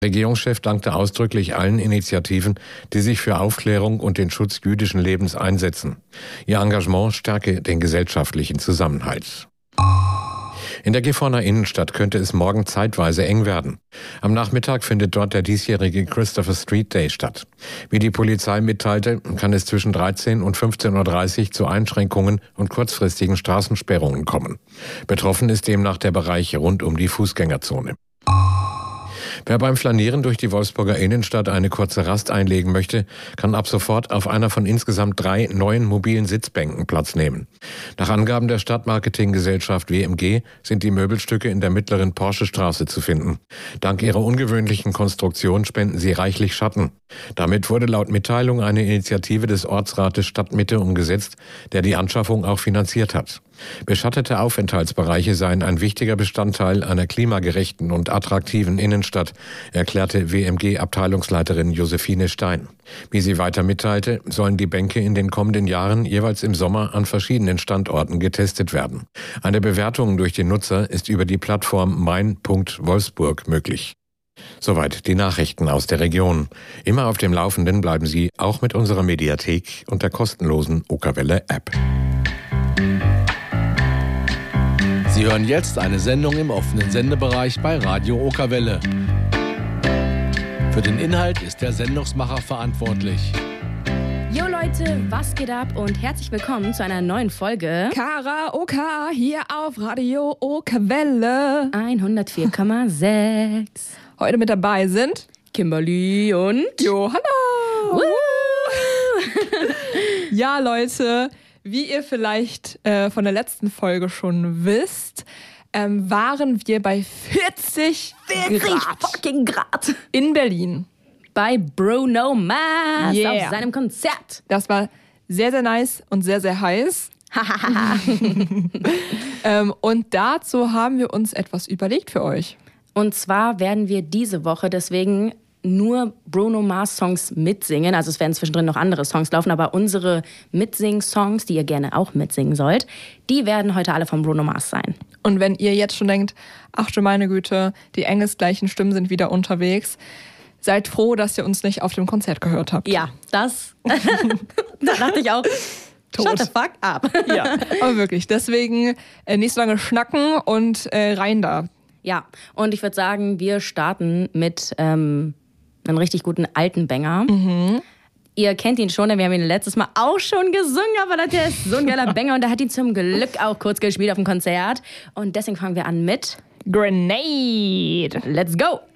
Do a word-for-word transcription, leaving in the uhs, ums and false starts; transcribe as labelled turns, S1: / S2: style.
S1: Regierungschef dankte ausdrücklich allen Initiativen, die sich für Aufklärung und den Schutz jüdischen Lebens einsetzen. Ihr Engagement stärke den gesellschaftlichen Zusammenhalt. In der Gifhorner Innenstadt könnte es morgen zeitweise eng werden. Am Nachmittag findet dort der diesjährige Christopher Street Day statt. Wie die Polizei mitteilte, kann es zwischen dreizehn und fünfzehn Uhr dreißig zu Einschränkungen und kurzfristigen Straßensperrungen kommen. Betroffen ist demnach der Bereich rund um die Fußgängerzone. Wer beim Flanieren durch die Wolfsburger Innenstadt eine kurze Rast einlegen möchte, kann ab sofort auf einer von insgesamt drei neuen mobilen Sitzbänken Platz nehmen. Nach Angaben der Stadtmarketinggesellschaft W M G sind die Möbelstücke in der mittleren Porschestraße zu finden. Dank ihrer ungewöhnlichen Konstruktion spenden sie reichlich Schatten. Damit wurde laut Mitteilung eine Initiative des Ortsrates Stadtmitte umgesetzt, der die Anschaffung auch finanziert hat. Beschattete Aufenthaltsbereiche seien ein wichtiger Bestandteil einer klimagerechten und attraktiven Innenstadt, erklärte W M G-Abteilungsleiterin Josephine Stein. Wie sie weiter mitteilte, sollen die Bänke in den kommenden Jahren jeweils im Sommer an verschiedenen Standorten getestet werden. Eine Bewertung durch den Nutzer ist über die Plattform mein Punkt Wolfsburg möglich. Soweit die Nachrichten aus der Region. Immer auf dem Laufenden bleiben Sie auch mit unserer Mediathek und der kostenlosen Okerwelle-App.
S2: Sie hören jetzt eine Sendung im offenen Sendebereich bei Radio Okerwelle. Für den Inhalt ist der Sendungsmacher verantwortlich.
S3: Jo Leute, was geht ab und herzlich willkommen zu einer neuen Folge
S4: Karaoke hier auf Radio Okerwelle
S3: hundertvier Komma sechs.
S4: Heute mit dabei sind
S3: Kimberly und
S4: Johanna. Ja Leute, wie ihr vielleicht äh, von der letzten Folge schon wisst, ähm, waren wir bei vierzig,
S3: vierzig
S4: Grad
S3: fucking Grad
S4: in Berlin.
S3: Bei Bruno Mars
S4: Yeah.
S3: auf seinem Konzert.
S4: Das war sehr, sehr nice und sehr, sehr heiß. ähm, und dazu haben wir uns etwas überlegt für euch.
S3: Und zwar werden wir diese Woche deswegen nur Bruno Mars Songs mitsingen. Also es werden zwischendrin noch andere Songs laufen, aber unsere Mitsing-Songs, die ihr gerne auch mitsingen sollt, die werden heute alle von Bruno Mars sein.
S4: Und wenn ihr jetzt schon denkt, ach du meine Güte, die engelsgleichen Stimmen sind wieder unterwegs, seid froh, dass ihr uns nicht auf dem Konzert gehört habt.
S3: Ja, das, da dachte ich auch,
S4: Tot.
S3: Shut the fuck up.
S4: Ja, aber wirklich, deswegen äh, nicht so lange schnacken und äh, rein da.
S3: Ja, und ich würde sagen, wir starten mit ähm, einem richtig guten alten Banger. Mhm. Ihr kennt ihn schon, denn wir haben ihn letztes Mal auch schon gesungen, aber der ist so ein geiler Banger und der hat ihn zum Glück auch kurz gespielt auf dem Konzert. Und deswegen fangen wir an mit
S4: Grenade.
S3: Let's go!